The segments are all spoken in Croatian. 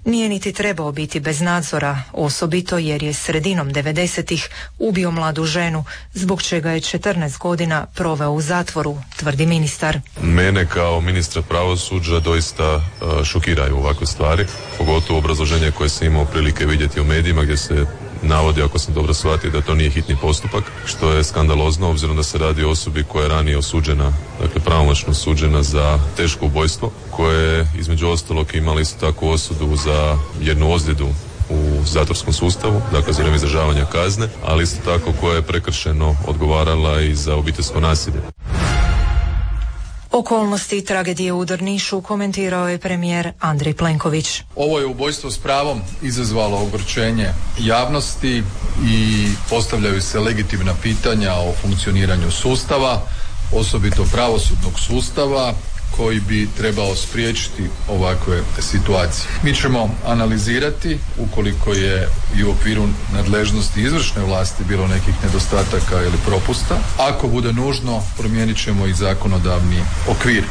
nije niti trebao biti bez nadzora, osobito jer je sredinom 90-ih ubio mladu ženu, zbog čega je 14 godina proveo u zatvoru, tvrdi ministar. Mene kao ministra pravosuđa doista šokiraju ovakve stvari, pogotovo obrazloženje koje sam imao prilike vidjeti u medijima gdje se navodi, ako sam dobro shvatio, da to nije hitni postupak, što je skandalozno obzirom da se radi o osobi koja je ranije osuđena, dakle pravomoćno osuđena za teško ubojstvo, koje je između ostalog imala isto tako osudu za jednu ozljedu u zatvorskom sustavu, dakle za vrijeme izdržavanja kazne, ali isto tako koja je prekršeno odgovarala i za obiteljsko nasilje. Okolnosti i tragedije u Drnišu komentirao je premijer Andrej Plenković. Ovo je ubojstvo s pravom izazvalo ogorčenje javnosti i postavljaju se legitimna pitanja o funkcioniranju sustava, osobito pravosudnog sustava, koji bi trebao spriječiti ovakve situacije. Mi ćemo analizirati ukoliko je i u okviru nadležnosti izvršne vlasti bilo nekih nedostataka ili propusta. Ako bude nužno, promijenit ćemo i zakonodavni okvir.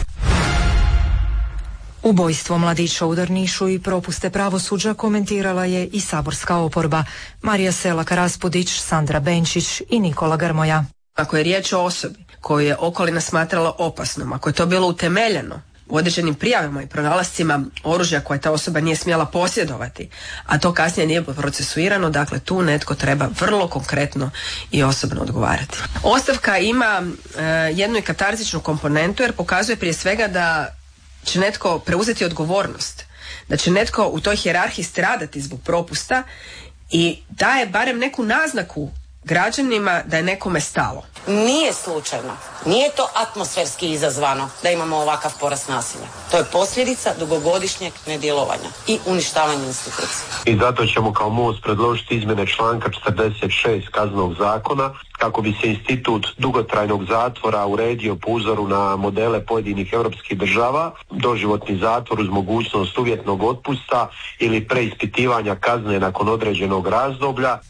Ubojstvo mladića u Drnišu i propuste pravosuđa komentirala je i saborska oporba. Marija Selak-Raspudić, Sandra Benčić i Nikola Grmoja. Ako je riječ o osobi koju je okolina smatrala opasnom, ako je to bilo utemeljeno u određenim prijavama i pronalascima oružja koje ta osoba nije smjela posjedovati, a to kasnije nije procesuirano, dakle tu netko treba vrlo konkretno i osobno odgovarati. Ostavka ima jednu i katarzičnu komponentu jer pokazuje prije svega da će netko preuzeti odgovornost, da će netko u toj hijerarhiji stradati zbog propusta i daje barem neku naznaku građanima da je nekome stalo. Nije slučajno, nije to atmosferski izazvano da imamo ovakav porast nasilja. To je posljedica dugogodišnjeg nedjelovanja i uništavanja institucija. I zato ćemo kao MOST predložiti izmjene članka 46 Kaznenog zakona kako bi se institut dugotrajnog zatvora uredio po uzoru na modele pojedinih europskih država, doživotni zatvor uz mogućnost uvjetnog otpusta ili preispitivanja kazne nakon određenog razdoblja.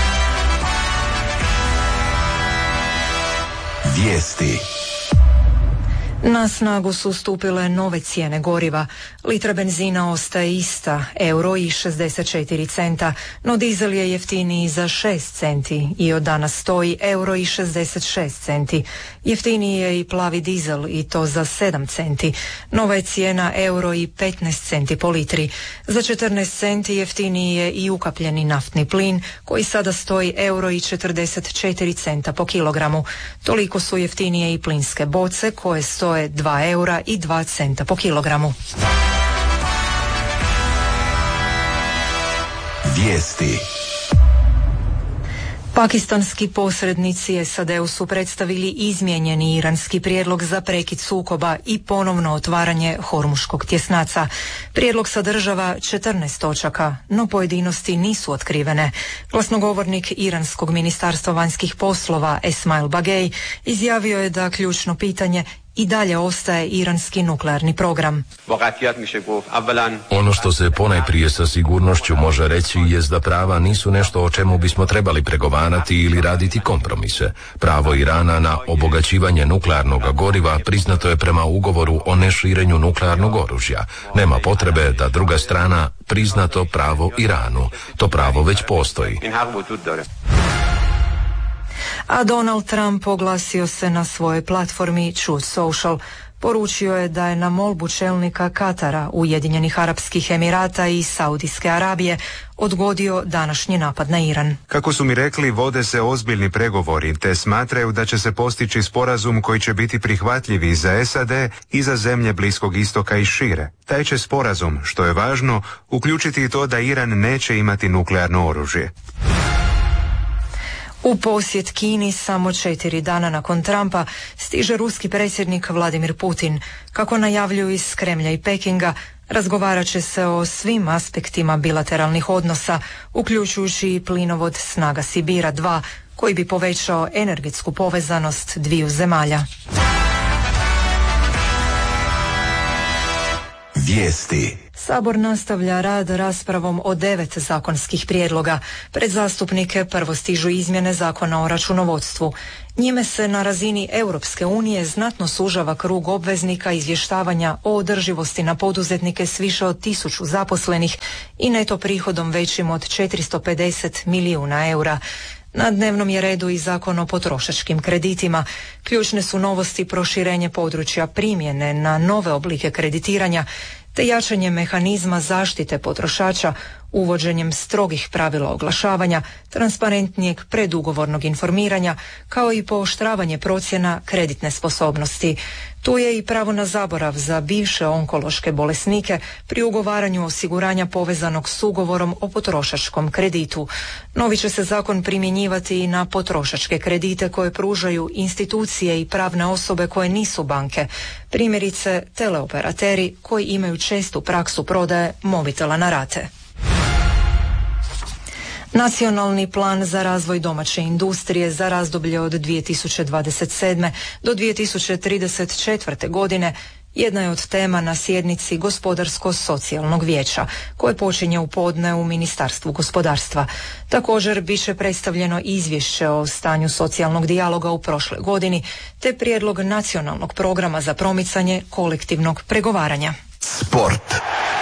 Vijesti. Na snagu su stupile nove cijene goriva. Litra benzina ostaje ista, €1,64, no dizel je jeftiniji za 6 centi i od danas stoji €1,66. Jeftiniji je i plavi dizel i to za 7 centi. Nova je cijena €1,15 po litri. Za 14 centi jeftiniji je i ukapljeni naftni plin koji sada stoji €1,44 po kilogramu. Toliko su jeftinije i plinske boce koje stoje €2,02 po kilogramu. Vijesti. Pakistanski posrednici SAD-u su predstavili izmijenjeni iranski prijedlog za prekid sukoba i ponovno otvaranje Hormuškog tjesnaca. Prijedlog sadržava 14 točaka, no pojedinosti nisu otkrivene. Glasnogovornik Iranskog ministarstva vanjskih poslova Esmail Bagej izjavio je da ključno pitanje i dalje ostaje iranski nuklearni program. Ono što se ponajprije sa sigurnošću može reći jest da prava nisu nešto o čemu bismo trebali pregovarati ili raditi kompromise. Pravo Irana na obogaćivanje nuklearnog goriva priznato je prema ugovoru o neširenju nuklearnog oružja. Nema potrebe da druga strana prizna to pravo Iranu. To pravo već postoji. A Donald Trump oglasio se na svojoj platformi Truth Social. Poručio je da je na molbu čelnika Katara, Ujedinjenih Arapskih Emirata i Saudijske Arabije odgodio današnji napad na Iran. Kako su mi rekli, vode se ozbiljni pregovori, te smatraju da će se postići sporazum koji će biti prihvatljiv i za SAD i za zemlje Bliskog istoka i šire. Taj će sporazum, što je važno, uključiti i to da Iran neće imati nuklearno oružje. U posjet Kini samo 4 dana nakon Trumpa stiže ruski predsjednik Vladimir Putin. Kako najavljuju iz Kremlja i Pekinga, razgovarat će se o svim aspektima bilateralnih odnosa, uključujući i plinovod Snaga Sibira 2, koji bi povećao energetsku povezanost dviju zemalja. Vijesti. Sabor nastavlja rad raspravom o 9 zakonskih prijedloga. Pred zastupnike prvo stižu izmjene zakona o računovodstvu. Njime se na razini Europske unije znatno sužava krug obveznika izvještavanja o održivosti na poduzetnike s više od 1000 zaposlenih i neto prihodom većim od 450 milijuna eura. Na dnevnom je redu i zakon o potrošačkim kreditima. Ključne su novosti proširenje područja primjene na nove oblike kreditiranja, te jačanje mehanizma zaštite potrošača uvođenjem strogih pravila oglašavanja, transparentnijeg predugovornog informiranja, kao i pooštravanje procjena kreditne sposobnosti. Tu je i pravo na zaborav za bivše onkološke bolesnike pri ugovaranju osiguranja povezanog s ugovorom o potrošačkom kreditu. Novi će se zakon primjenjivati i na potrošačke kredite koje pružaju institucije i pravne osobe koje nisu banke, primjerice teleoperateri koji imaju čestu praksu prodaje mobitela na rate. Nacionalni plan za razvoj domaće industrije za razdoblje od 2027. do 2034. godine jedna je od tema na sjednici Gospodarsko-socijalnog vijeća, koje počinje u podne u Ministarstvu gospodarstva. Također bit će predstavljeno izvješće o stanju socijalnog dijaloga u prošloj godini, te prijedlog nacionalnog programa za promicanje kolektivnog pregovaranja. Sport.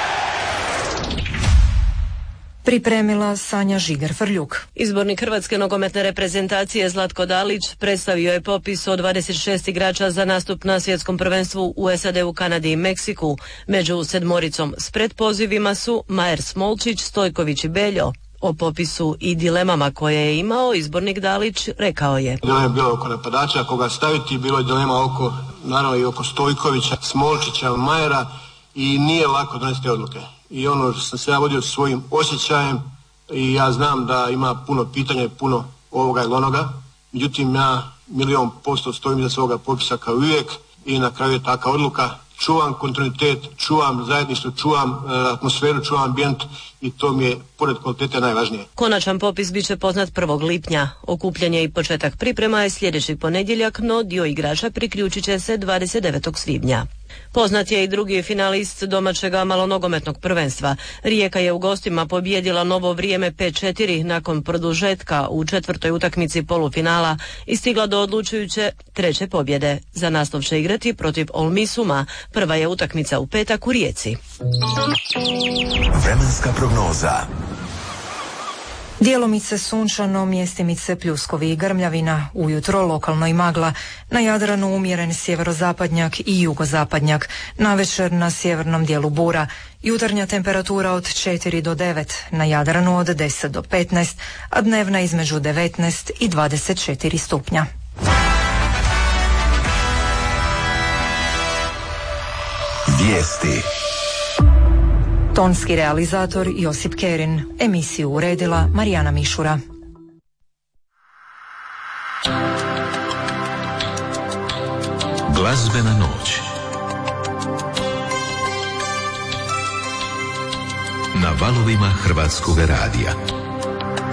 Pripremila Sanja Žiger-Frljuk. Izbornik hrvatske nogometne reprezentacije Zlatko Dalić predstavio je popis od 26 igrača za nastup na svjetskom prvenstvu u SAD-u, Kanadi i Meksiku. Među 7 s predpozivima su Majer, Smolčić, Stojković i Beljo. O popisu i dilemama koje je imao izbornik Dalić rekao je: Dilema je bila oko napadača, koga staviti, bilo je dilema oko, naravno i oko Stojkovića, Smolčića, Majera i nije lako donesti odluke. I ono što sam se ja vodio svojim osjećajem i ja znam da ima puno pitanja i puno ovoga ili onoga. Međutim, ja 100% stojim iza svoga popisa kao uvijek i na kraju je taka odluka. Čuvam kontinuitet, čuvam zajedništvo, čuvam atmosferu, čuvam ambijent i to mi je pored kvalitete najvažnije. Konačan popis bit će poznat 1. lipnja. Okupljanje i početak priprema je sljedeći ponedjeljak, no dio igrača priključit će se 29. svibnja. Poznat je i drugi finalist domaćega malonogometnog prvenstva. Rijeka je u gostima pobijedila Novo Vrijeme 5-4 nakon produžetka u 4. utakmici polufinala i stigla do odlučujuće 3. pobjede. Za naslov će igrati protiv Olmisuma. Prva je utakmica u petak u Rijeci. Vremenska prognoza. Djelomice sunčano, mjestimice pljuskovi i grmljavina, ujutro lokalno i magla, na Jadranu umjeren sjeverozapadnjak i jugozapadnjak, navečer na sjevernom dijelu bura, jutarnja temperatura od 4 do 9, na Jadranu od 10 do 15, a dnevna između 19 i 24 stupnja. Vijesti. Tonski realizator Josip Kerin. Emisiju uredila Marijana Mišura. Glazbena noć. Na valovima Hrvatskog radija.